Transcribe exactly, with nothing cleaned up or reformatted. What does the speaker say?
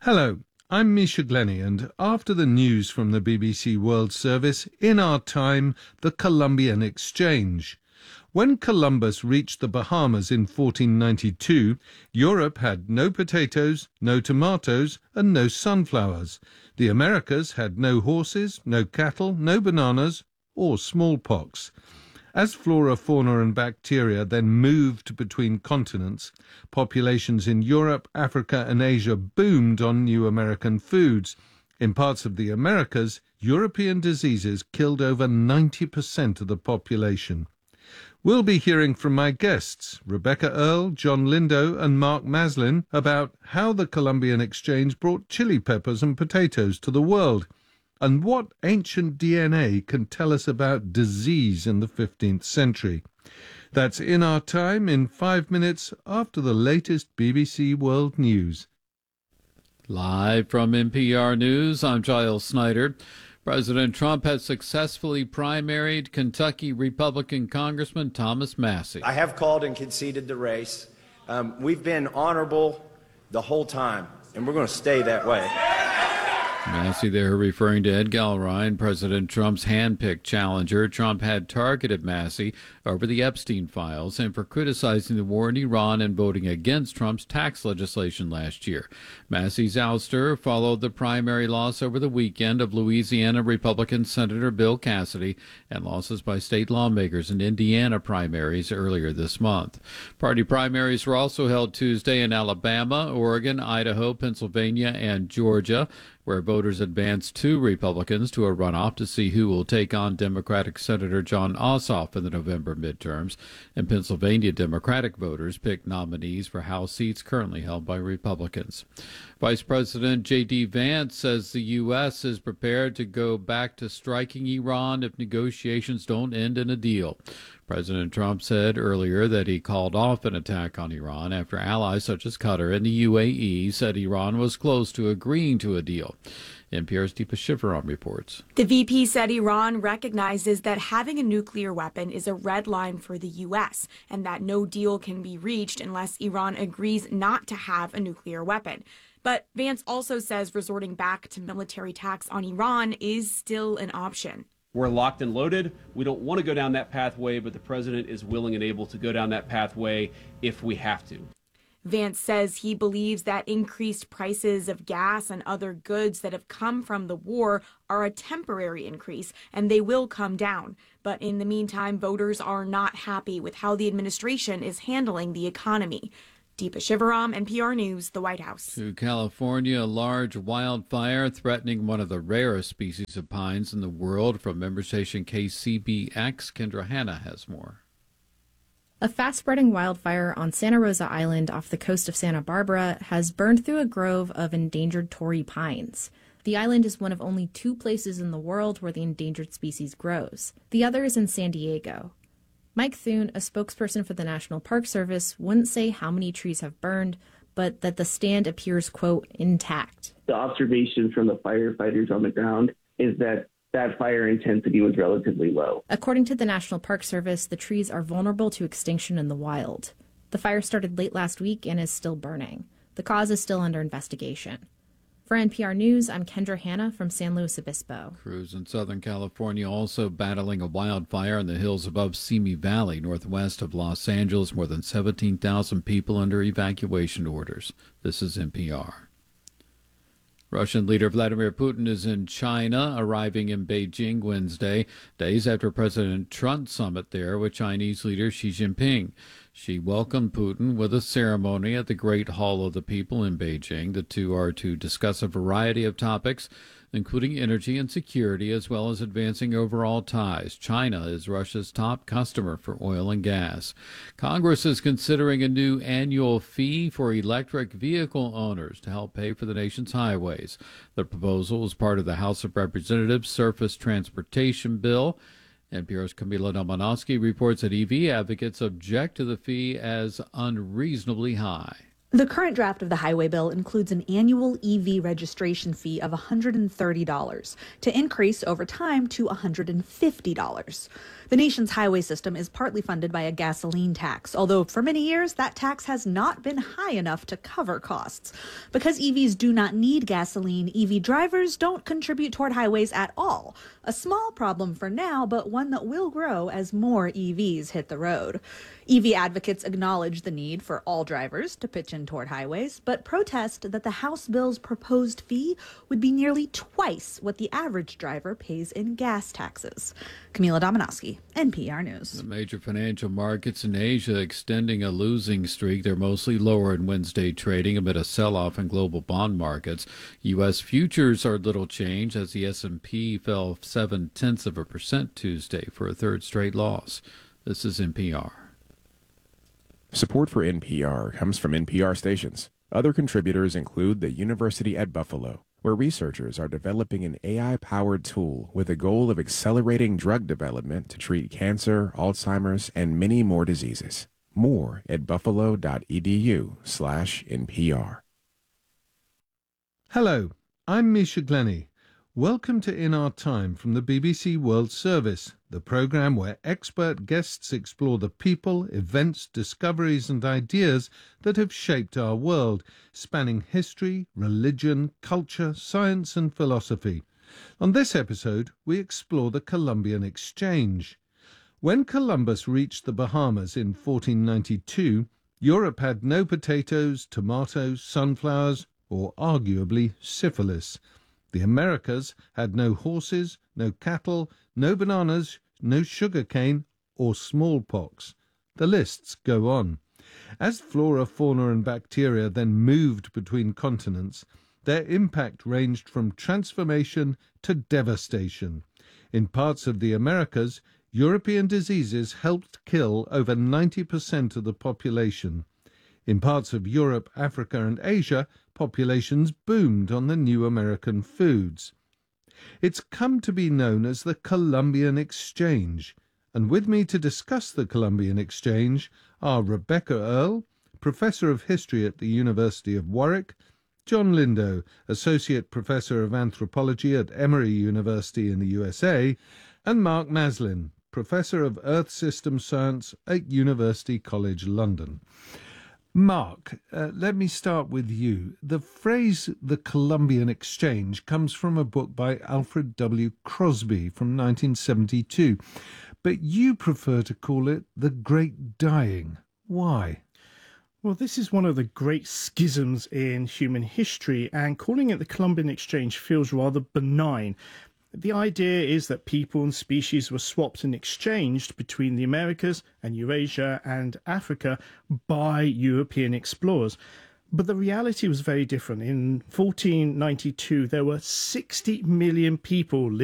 Hello, I'm Misha Glenny, and after the news from the B B C World Service, in our time, the Columbian Exchange. When Columbus reached the Bahamas in fourteen ninety-two, Europe had no potatoes, no tomatoes, and no sunflowers. The Americas had no horses, no cattle, no bananas, or smallpox. As flora, fauna and bacteria then moved between continents, populations in Europe, Africa and Asia boomed on new American foods. In parts of the Americas, European diseases killed over ninety percent of the population. We'll be hearing from my guests, Rebecca Earle, John Lindo and Mark Maslin, about how the Columbian Exchange brought chili peppers and potatoes to the world, and what ancient D N A can tell us about disease in the fifteenth century. That's In Our Time in five minutes after the latest B B C World News. Live from N P R News, I'm Giles Snyder. President Trump has successfully primaried Kentucky Republican Congressman Thomas Massie. I have called and conceded the race. Um, we've been honorable the whole time, and we're going to stay that way. Massie there referring to Ed Gilroy, President Trump's hand-picked challenger. Trump had targeted Massie over the Epstein files and for criticizing the war in Iran and voting against Trump's tax legislation last year. Massie's ouster followed the primary loss over the weekend of Louisiana Republican Senator Bill Cassidy and losses by state lawmakers in Indiana primaries earlier this month. Party primaries were also held Tuesday in Alabama, Oregon, Idaho, Pennsylvania, and Georgia, where voters advanced two Republicans to a runoff to see who will take on Democratic Senator Jon Ossoff in the November midterms. In Pennsylvania, Democratic voters picked nominees for House seats currently held by Republicans. Vice President J D Vance says the U S is prepared to go back to striking Iran if negotiations don't end in a deal. President Trump said earlier that he called off an attack on Iran after allies such as Qatar and the U A E said Iran was close to agreeing to a deal. N P R's Deepa Shivaram reports. The V P said Iran recognizes that having a nuclear weapon is a red line for the U S and that no deal can be reached unless Iran agrees not to have a nuclear weapon. But Vance also says resorting back to military attacks on Iran is still an option. We're locked and loaded. We don't want to go down that pathway, but the president is willing and able to go down that pathway if we have to. Vance says he believes that increased prices of gas and other goods that have come from the war are a temporary increase, and they will come down. But in the meantime, voters are not happy with how the administration is handling the economy. Deepa Shivaram, N P R News, the White House. To California, a large wildfire threatening one of the rarest species of pines in the world. From member station K C B X, Kendra Hanna has more. A fast-spreading wildfire on Santa Rosa Island off the coast of Santa Barbara has burned through a grove of endangered Torrey pines. The island is one of only two places in the world where the endangered species grows. The other is in San Diego. Mike Thune, a spokesperson for the National Park Service, wouldn't say how many trees have burned, but that the stand appears, quote, intact. The observation from the firefighters on the ground is that that fire intensity was relatively low. According to the National Park Service, the trees are vulnerable to extinction in the wild. The fire started late last week and is still burning. The cause is still under investigation. For N P R News, I'm Kendra Hanna from San Luis Obispo. Crews in Southern California also battling a wildfire in the hills above Simi Valley, northwest of Los Angeles. More than seventeen thousand people under evacuation orders. This is N P R. Russian leader Vladimir Putin is in China, arriving in Beijing Wednesday, days after President Trump's summit there with Chinese leader Xi Jinping. She welcomed Putin with a ceremony at the Great Hall of the People in Beijing. The two are to discuss a variety of topics, including energy and security, as well as advancing overall ties. China is Russia's top customer for oil and gas. Congress is considering a new annual fee for electric vehicle owners to help pay for the nation's highways. The proposal is part of the House of Representatives Surface Transportation Bill. N P R's Camila Domonoski reports that E V advocates object to the fee as unreasonably high. The current draft of the highway bill includes an annual E V registration fee of one hundred thirty dollars to increase over time to one hundred fifty dollars. The nation's highway system is partly funded by a gasoline tax, although for many years that tax has not been high enough to cover costs. Because E Vs do not need gasoline, E V drivers don't contribute toward highways at all. A small problem for now, but one that will grow as more E Vs hit the road. E V advocates acknowledge the need for all drivers to pitch in toward highways, but protest that the House bill's proposed fee would be nearly twice what the average driver pays in gas taxes. Camila Dominowski, N P R News. The major financial markets in Asia extending a losing streak. They're mostly lower in Wednesday trading amid a sell-off in global bond markets. U S futures are little change as the S and P fell seven-tenths of a percent Tuesday for a third straight loss. This is N P R. Support for N P R comes from N P R stations. Other contributors include the University at Buffalo, where researchers are developing an A I-powered tool with the goal of accelerating drug development to treat cancer, Alzheimer's, and many more diseases. More at buffalo.edu slash NPR. Hello, I'm Misha Glenny. Welcome to In Our Time from the B B C World Service, the programme where expert guests explore the people, events, discoveries and ideas that have shaped our world, spanning history, religion, culture, science and philosophy. On this episode, we explore the Columbian Exchange. When Columbus reached the Bahamas in fourteen ninety-two, Europe had no potatoes, tomatoes, sunflowers, or arguably syphilis. The Americas had no horses, no cattle, no bananas, no sugar cane, or smallpox. The lists go on. As flora, fauna and bacteria then moved between continents, their impact ranged from transformation to devastation. In parts of the Americas, European diseases helped kill over ninety percent of the population. In parts of Europe, Africa and Asia, populations boomed on the new American foods. It's come to be known as the Columbian Exchange, and with me to discuss the Columbian Exchange are Rebecca Earle, Professor of History at the University of Warwick, John Lindo, Associate Professor of Anthropology at Emory University in the U S A, and Mark Maslin, Professor of Earth System Science at University College London. Mark, uh, let me start with you. The phrase the Columbian Exchange comes from a book by Alfred W. Crosby from nineteen seventy-two, but you prefer to call it the Great Dying. Why? Well, this is one of the great schisms in human history, and calling it the Columbian Exchange feels rather benign. The idea is that people and species were swapped and exchanged between the Americas and Eurasia and Africa by European explorers. But the reality was very different. In fourteen ninety-two, there were sixty million people living